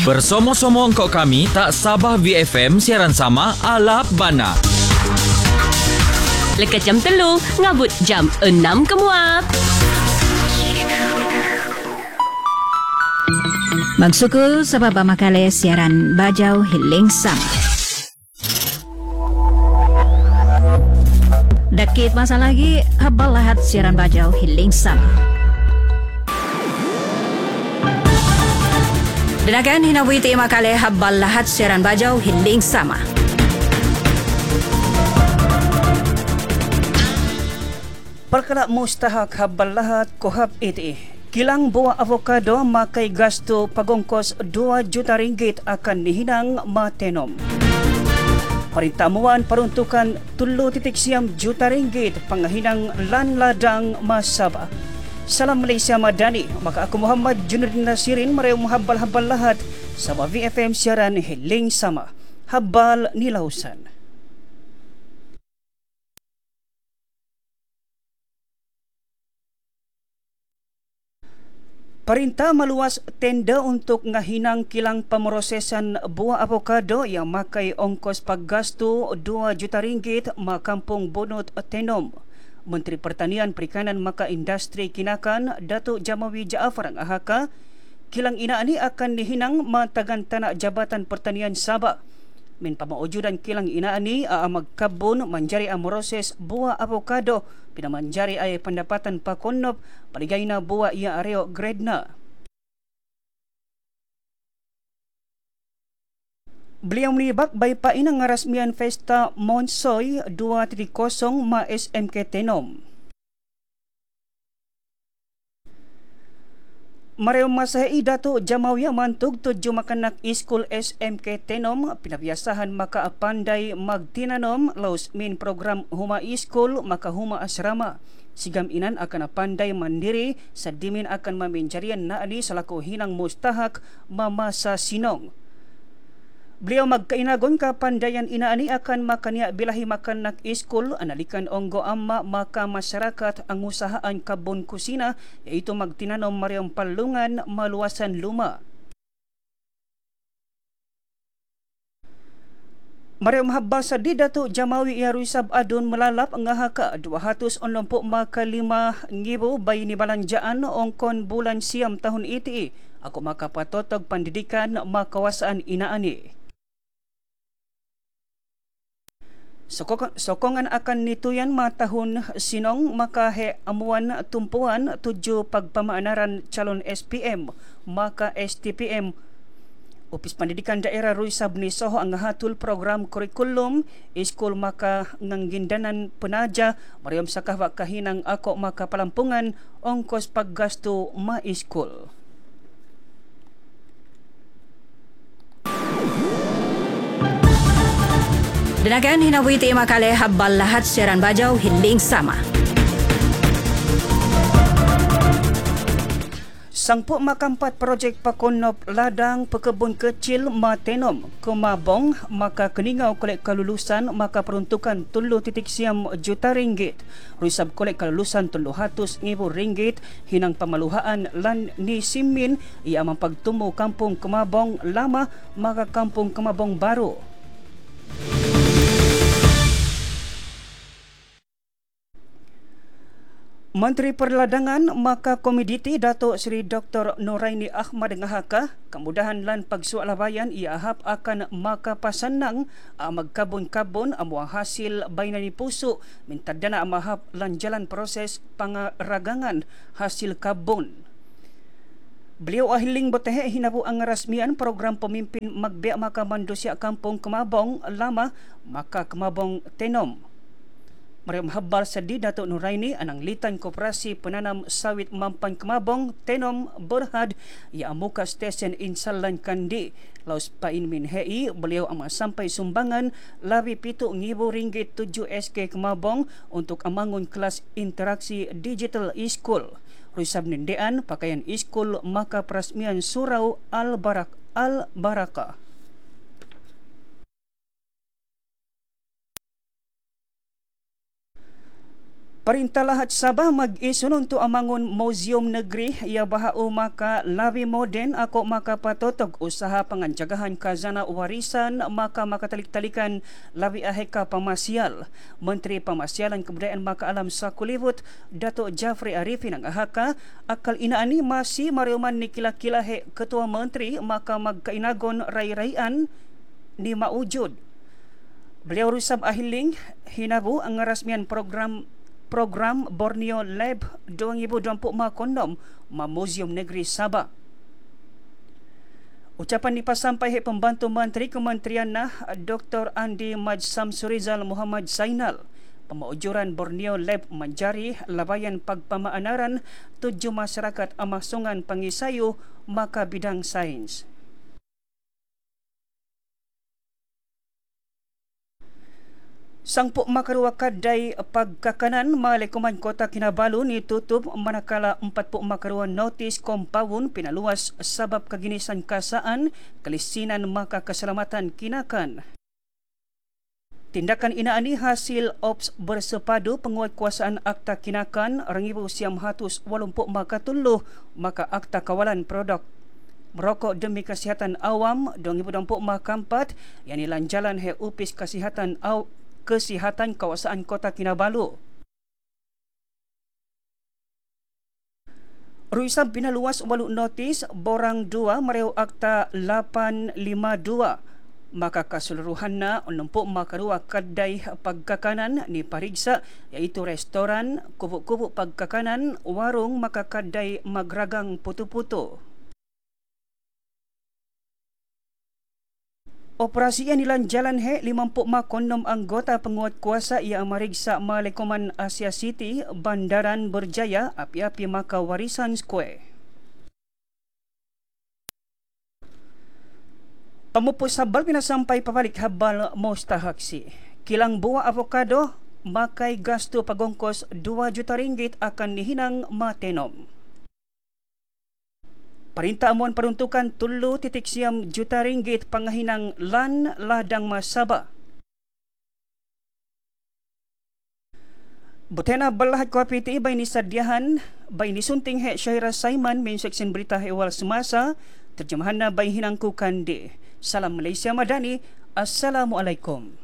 Bersomong-somong kok kami tak Sabah VFM siaran sama Alap Bana. Lekat jam 3, ngabut jam 6 kemuap. Magsukul sa papamakali siaran Bajau Hiling Sama. Dakit masa lagi habal lahat siaran Bajau Hiling Sama. Danakan hinawiti makali habal lahat siaran Bajau Hiling Sama. Perkara mustahak habal lahat kohab iti. Kilang buah avocado makai gasto pagongkos 2 juta ringgit akan dihinang matenom. Perintamuan peruntukan 3.9 juta ringgit panghinang lan ladang Masaba. Salam Malaysia Madani. Maka aku Muhammad Junuddin Nasirin mereu habal-habal lahat sa VFM siaran Hiling Sama. Habal ni Lausan. Perintah meluas tenda untuk ngahinang kilang pemrosesan buah avocado yang makai ongkos paggasto 2 juta ringgit makampung Bonot Tenom. Menteri Pertanian Perikanan Maka Industri Kinakan Datuk Jamawi Jaafar Ahaka, kilang ina ini akan dihinang matagan tanak Jabatan Pertanian Sabah. Min pamaujudan kilang ina ini magkabun manjari amroses buah avocado pinamanjari ay pendapatan pakonop paligay na buah ia areo grade na. Beliau menibak bay painang ngarasmian Festa Monsoy 2.0 ma SMK Tenom. Mareo Masahai Datuk Jamawi mantug 7 makanak iskul SMK Tenom pinabiasahan maka pandai magtinanom laus min program huma iskul maka huma asrama. Sigam inan akan pandai mandiri sa dimin akan mamincarian naani selaku hinang mustahak mamasa sinong. Beliau magkainagon kapandayan inaani akan makanya bilahi makanak iskul analikan onggo amma maka masyarakat ang usahaan kabon kusina yaitu magtinanom mariyong palungan maluasan luma. Mariyong habal sa di Datuk Jamawi Iaruisab Adun melalap ngahaka 260 maka 5,000 bay ni balanjaan ongkon bulan siam tahun iti. Ako makapatotog pendidikan makawasaan inaani. Sokongan akan nituyan matahun sinong makahe amuan tumpuan 7 pagpamaanaran calon SPM maka STPM. Opis Pendidikan Daerah Ruisab ni Soho ang hatul program kurikulum iskul maka nganggindanan penaja mariyom sakah kahinang ako maka palampungan ongkos paggasto ma iskul. Danakan hinawiti makali habal lahat siaran Bajau Hiling Sama. Sangpo makampat projek pakonop ladang pekebun kecil Matenom Kumabong maka keningau kolek kalulusan maka peruntukan 3.9 juta ringgit. Ruisab kolek kalulusan 300,000 ringgit hinang pamaluhaan lan ni Simin ia mampagtumo kampung Kumabong Lama maka kampung Kumabong Baru. Menteri Perladangan maka Komoditi Datuk Seri Dr. Noraini Ahmad ngahaka kemudahan lan pagsualabayan ia ahap akan maka pasanang magkabon-kabon amo hasil baynani puso mintadana amahap lan jalan proses pangaragangan hasil kabon. Beliau ahiling botehe hinabu ang rasmian program pemimpin magbiak maka mandusya kampung Kumabong Lama maka Kumabong Tenom. Mariyong habal sa di Datuk Noraini anang litan koperasi penanam sawit Mampang Kumabong Tenom Berhad ia amuka stesen insalan kandi laus pain min hei beliau ama sampai sumbangan labi 7,000 ringgit 7 SK Kumabong untuk amangun kelas interaksi digital iskul. Ruisab nindean pakaian iskul maka perasmian surau Al-Baraka. Perintah lahat Sabah mag-isun untuk amangun museum negeri ia bahau maka labi moden ako maka patotog usaha penganjagahan khazanah warisan maka talik-talikan labi aheka pamasial. Menteri Pamasialan Kebudayaan Maka Alam Sakulivut Datuk Jafri Arifin ang ahaka akal inaani masih mariuman ni kila-kila Ketua Menteri maka magkainagon ray-rayan ni maujud. Beliau rusab ahiling hinabu ang ngarasmian program Borneo Lab 2024 kondom Museum Negeri Sabah. Ucapan dipasampai Pembantu Menteri Kementerian Dr. Andi Maj Samsurizal Muhammad Zainal. Pemaujuran Borneo Lab menjari labayan pagpamaanaran tujuh masyarakat amasungan pangisayu maka bidang sains. Sangpuk makarua kadai pagkakanan Malekuman Kota Kinabalu nitutup manakala 40 makarua notis kompaun pinaluas sabab kaginisan kasaan kelisinan maka keselamatan kinakan. Tindakan inaani hasil ops bersepadu penguatkuasaan Akta Kinakan 1980 maka tuluh maka Akta Kawalan Produk Merokok Demi Kesihatan Awam 2024 maka 4 yang nilanjalan upis Kesihatan Kawasan Kota Kinabalu. Ruisan pinaluas walu notis borang 2 mereu Akta 852 maka keseluruhanna menumpuk makarua kedai pagkakanan ni pariksa iaitu restoran, kubuk-kubuk pagkakanan, warung maka kedai magragang putu-putu. Operasi yang dilanjalan 50 kondom anggota penguat kuasa yang meriksa Malekuman Asia City, Bandaran Berjaya, api-api maka Warisan Square. Pemupus habal pinasampai pabalik habal mustahaksi. Kilang buah avocado, makai gasto pagongkos 2 juta ringgit akan dihinang matenom. Perintah amuan peruntukan 3.9 juta ringgit pangahinang lan ladang Sabah. Butena balahat kuapiti bay ni sadiahan bay ni sunting Syahira Saiman min seksyen berita hewal semasa terjemahan na bay hinangku kandi. Salam Malaysia Madani. Assalamualaikum.